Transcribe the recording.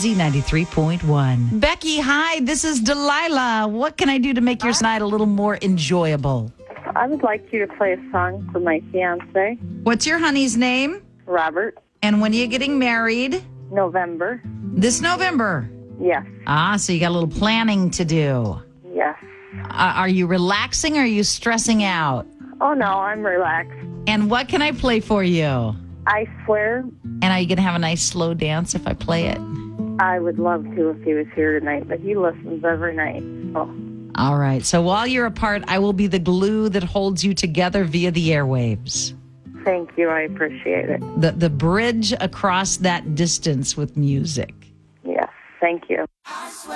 Easy 93.1. Becky, hi, this is Delilah. What can I do to make your night a little more enjoyable? I would like you to play a song for my fiance, What's your honey's name? Robert. And when are you getting married? November. This November. Yes. So you got a little planning to do. Yes. Are you relaxing or are you stressing out? Oh, no, I'm relaxed. And what can I play for you? I swear And are you going to have a nice slow dance if I play it? I would love to if he was here tonight, but he listens every night. Oh, All right. So while you're apart, I will be the glue that holds you together via the airwaves. thank you. I appreciate it. The bridge across that distance with music. Yes. Thank you.